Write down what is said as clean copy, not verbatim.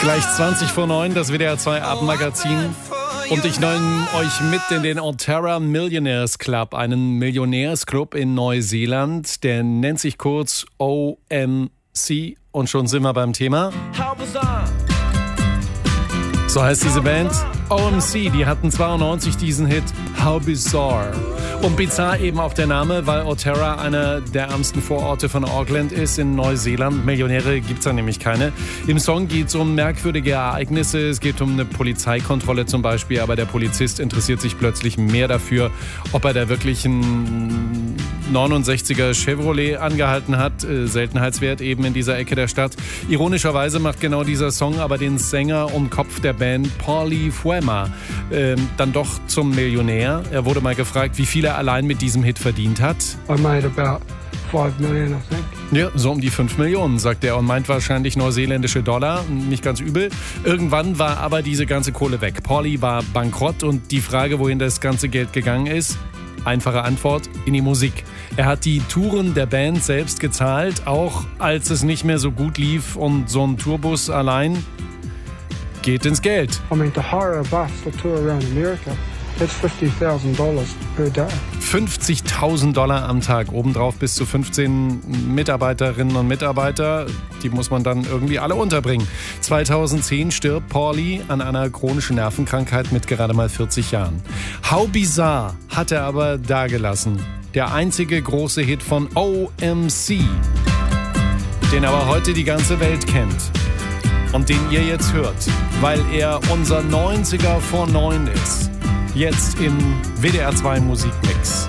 Gleich 20 vor 9, das WDR 2 Abendmagazin. Und ich nehme euch mit in den Oterra Millionaires Club, einen Millionärsclub in Neuseeland. Der nennt sich kurz OMC. Und schon sind wir beim Thema. So heißt diese Band. OMC, die hatten 92 diesen Hit How Bizarre. Und bizarr eben auch der Name, weil Oterra einer der ärmsten Vororte von Auckland ist in Neuseeland. Millionäre gibt's da nämlich keine. Im Song geht's um merkwürdige Ereignisse. Es geht um eine Polizeikontrolle zum Beispiel, aber der Polizist interessiert sich plötzlich mehr dafür, ob er da wirklich einen 69er Chevrolet angehalten hat. Seltenheitswert eben in dieser Ecke der Stadt. Ironischerweise macht genau dieser Song aber den Sänger und Kopf der Band Paulie Fuema dann doch zum Millionär. Er wurde mal gefragt, wie viel er allein mit diesem Hit verdient hat. I made about 5 million, I think. Ja, so um die 5 Millionen, sagt er und meint wahrscheinlich neuseeländische Dollar. Nicht ganz übel. Irgendwann war aber diese ganze Kohle weg. Paulie war bankrott und die Frage, wohin das ganze Geld gegangen ist, einfache Antwort, in die Musik. Er hat die Touren der Band selbst gezahlt, auch als es nicht mehr so gut lief und so ein Tourbus allein geht ins Geld. I mean, to hire a bus to tour around America, that's $50,000 per day. $50.000 am Tag, obendrauf bis zu 15 Mitarbeiterinnen und Mitarbeiter. Die muss man dann irgendwie alle unterbringen. 2010 stirbt Paulie an einer chronischen Nervenkrankheit mit gerade mal 40 Jahren. How Bizarre hat er aber dagelassen. Der einzige große Hit von OMC, den aber heute die ganze Welt kennt. Und den ihr jetzt hört, weil er unser 90er vor 9 ist. Jetzt im WDR 2 Musikmix.